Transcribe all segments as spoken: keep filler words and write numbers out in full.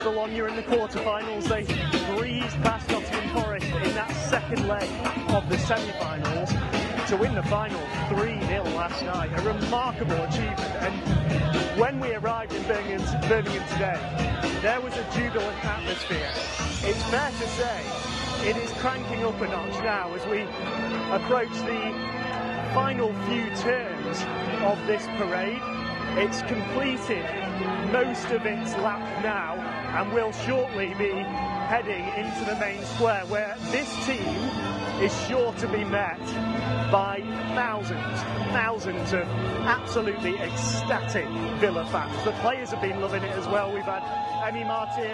On you're in the quarter-finals. They breezed past Nottingham Forest in that second leg of the semi-finals to win the final three nil last night. A remarkable achievement. And when we arrived in Birmingham, Birmingham today, there was a jubilant atmosphere. It's fair to say it is cranking up a notch now as we approach the final few turns of this parade. It's completed most of its lap now and will shortly be heading into the main square, where this team is sure to be met by thousands, thousands of absolutely ecstatic Villa fans. The players have been loving it as well. We've had Emi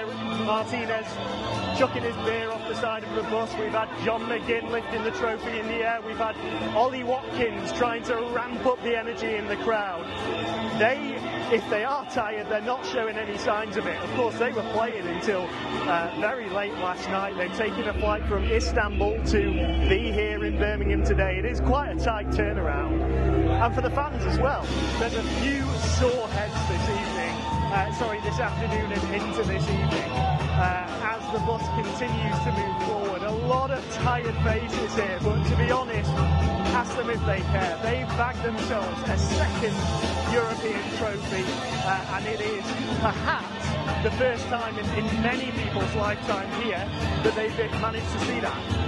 Martinez chucking his beer off the side of the bus. We've had John McGinn lifting the trophy in the air. We've had Ollie Watkins trying to ramp up the energy in the crowd. They, if they are tired, they're not showing any signs of it. Of course, they were playing until uh, very late last night. They've taken a flight from Istanbul to be here in Birmingham today. It is quite a tight turnaround. And for the fans as well, there's a few sore heads this evening, uh, sorry, this afternoon and into this evening, uh, as the bus continues to move forward. A lot of tired faces here, but to be honest, ask them if they care. They've bagged themselves a second European trophy, uh, and it is perhaps the first time in, in many people's lifetime here that they've managed to see that.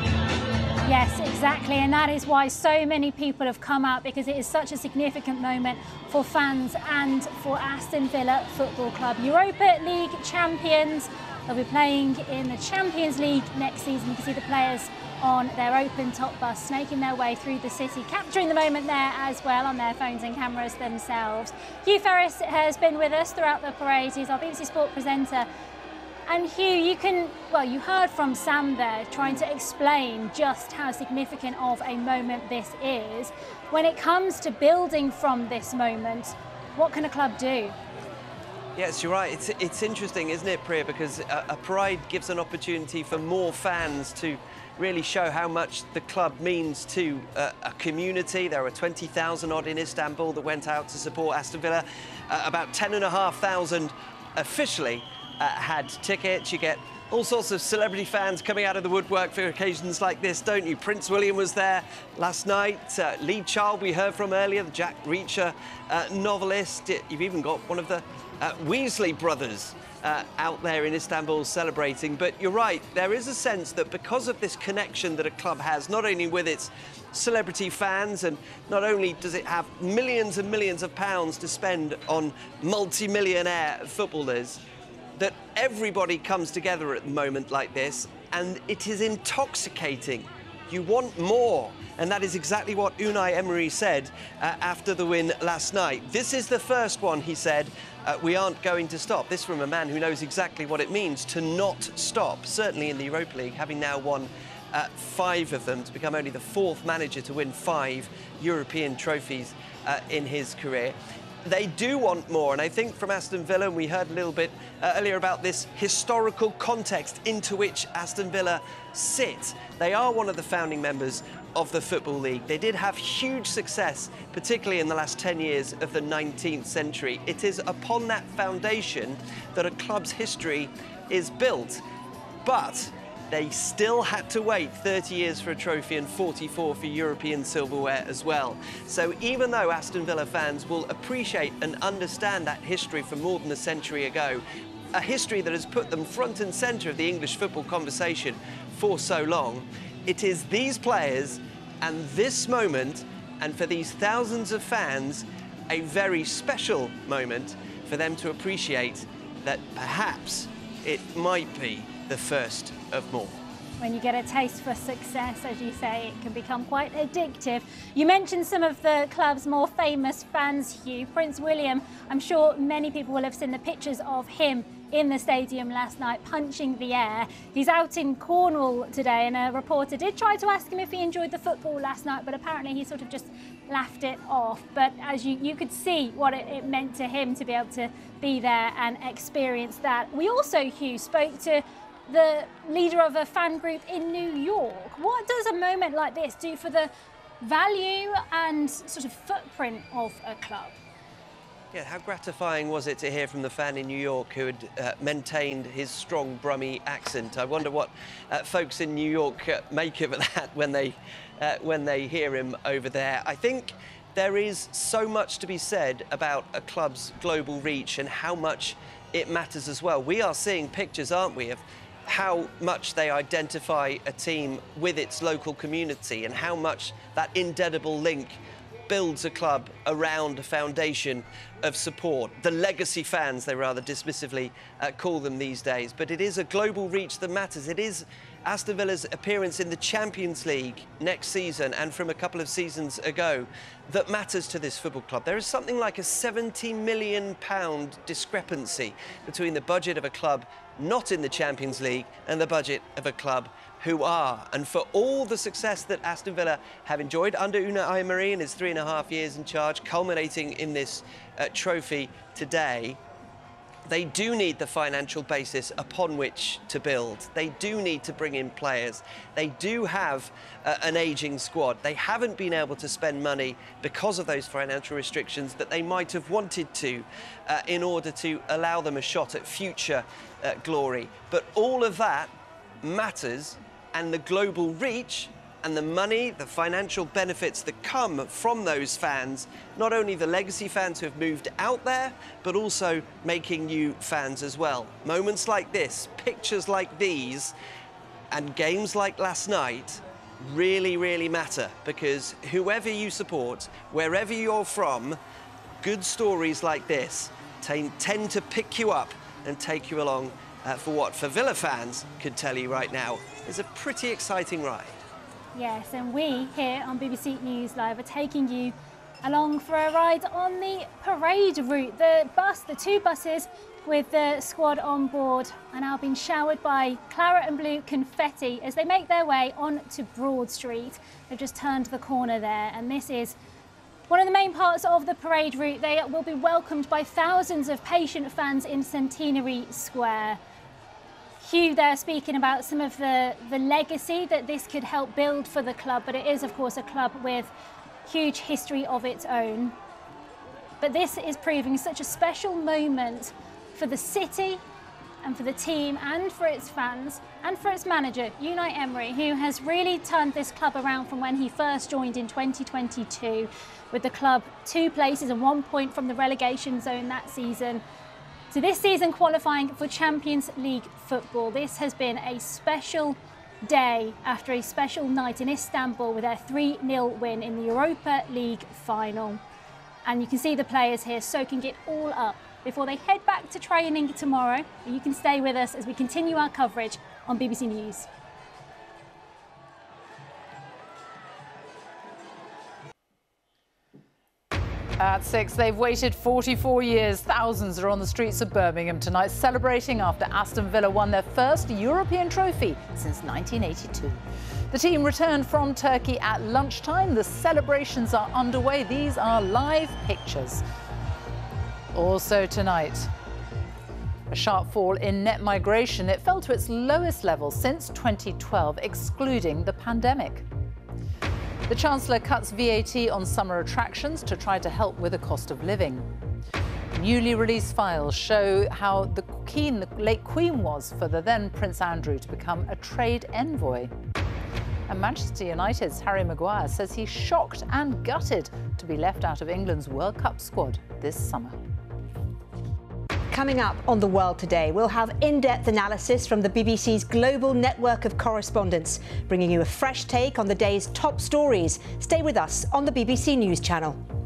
Yes, exactly, and that is why so many people have come out, because it is such a significant moment for fans and for Aston Villa Football Club. Europa League champions. They'll be playing in the Champions League next season. You can see the players on their open top bus snaking their way through the city, capturing the moment there as well on their phones and cameras themselves. Hugh Ferris has been with us throughout the parade. He's our B B C Sport presenter. And Hugh, you can, well, you heard from Sam there trying to explain just how significant of a moment this is. When it comes to building from this moment, what can a club do? Yes, you're right. It's, it's interesting, isn't it, Priya? Because a, a parade gives an opportunity for more fans to really show how much the club means to uh, a community. There were twenty thousand odd in Istanbul that went out to support Aston Villa. Uh, about ten and a half thousand officially uh, had tickets. You get all sorts of celebrity fans coming out of the woodwork for occasions like this, don't you? Prince William was there last night. Uh, Lee Child we heard from earlier, the Jack Reacher uh, novelist. You've even got one of the uh, Weasley brothers uh, out there in Istanbul celebrating. But you're right, there is a sense that because of this connection that a club has, not only with its celebrity fans, and not only does it have millions and millions of pounds to spend on multi-millionaire footballers, that everybody comes together at a moment like this, and it is intoxicating. You want more, and that is exactly what Unai Emery said uh, after the win last night. This is the first one, he said, uh, we aren't going to stop. This from a man who knows exactly what it means to not stop, certainly in the Europa League, having now won uh, five of them, to become only the fourth manager to win five European trophies uh, in his career. They do want more, and I think from Aston Villa, and we heard a little bit uh, earlier about this historical context into which Aston Villa sit. They are one of the founding members of the Football League. They did have huge success, particularly in the last ten years of the nineteenth century. It is upon that foundation that a club's history is built. But they still had to wait thirty years for a trophy and forty-four for European silverware as well. So even though Aston Villa fans will appreciate and understand that history from more than a century ago, a history that has put them front and centre of the English football conversation for so long, it is these players and this moment, and for these thousands of fans, a very special moment for them to appreciate that perhaps it might be the first of more. When you get a taste for success, as you say, it can become quite addictive. You mentioned some of the club's more famous fans, Hugh. Prince William, I'm sure many people will have seen the pictures of him in the stadium last night, punching the air. He's out in Cornwall today, and a reporter did try to ask him if he enjoyed the football last night, but apparently he sort of just laughed it off. But as you, you could see what it, it meant to him to be able to be there and experience that. We also, Hugh, spoke to the leader of a fan group in New York. What does a moment like this do for the value and sort of footprint of a club? Yeah, how gratifying was it to hear from the fan in New York who had uh, maintained his strong Brummie accent? I wonder what uh, folks in New York uh, make of that when they, uh, when they hear him over there. I think there is so much to be said about a club's global reach and how much it matters as well. We are seeing pictures, aren't we, of how much they identify a team with its local community and how much that indelible link builds a club around a foundation of support. The legacy fans, they rather dismissively uh, call them these days. But it is a global reach that matters. It is Aston Villa's appearance in the Champions League next season and from a couple of seasons ago that matters to this football club. There is something like a seventy million pound discrepancy between the budget of a club not in the Champions League and the budget of a club who are. And for all the success that Aston Villa have enjoyed under Unai Emery in his three and a half years in charge, culminating in this uh, trophy today, they do need the financial basis upon which to build. They do need to bring in players. They do have uh, an ageing squad. They haven't been able to spend money because of those financial restrictions that they might have wanted to uh, in order to allow them a shot at future uh, glory. But all of that matters, and the global reach and the money, the financial benefits that come from those fans, not only the legacy fans who have moved out there, but also making new fans as well. Moments like this, pictures like these, and games like last night really, really matter, because whoever you support, wherever you're from, good stories like this tend to pick you up and take you along uh, for what, for Villa fans, could tell you right now, is a pretty exciting ride. Yes, and we here on B B C News Live are taking you along for a ride on the parade route. The bus, the two buses with the squad on board are now being showered by claret and blue confetti as they make their way onto Broad Street. They've just turned the corner there, and this is one of the main parts of the parade route. They will be welcomed by thousands of patient fans in Centenary Square. Hugh there speaking about some of the, the legacy that this could help build for the club, but it is, of course, a club with huge history of its own. But this is proving such a special moment for the city and for the team and for its fans and for its manager, Unai Emery, who has really turned this club around from when he first joined in twenty twenty-two, with the club two places and one point from the relegation zone that season. So this season qualifying for Champions League football. This has been a special day after a special night in Istanbul with their three nil win in the Europa League final. And you can see the players here soaking it all up before they head back to training tomorrow. You can stay with us as we continue our coverage on B B C News. At six, they've waited forty-four years. Thousands are on the streets of Birmingham tonight celebrating after Aston Villa won their first European trophy since nineteen eighty-two. The team returned from Turkey at lunchtime. The celebrations are underway. These are live pictures. Also tonight, a sharp fall in net migration. It fell to its lowest level since twenty twelve, excluding the pandemic. The Chancellor cuts V A T on summer attractions to try to help with the cost of living. Newly released files show how the keen the late Queen was for the then Prince Andrew to become a trade envoy. And Manchester United's Harry Maguire says he's shocked and gutted to be left out of England's World Cup squad this summer. Coming up on The World Today, we'll have in-depth analysis from the B B C's global network of correspondents, bringing you a fresh take on the day's top stories. Stay with us on the B B C News Channel.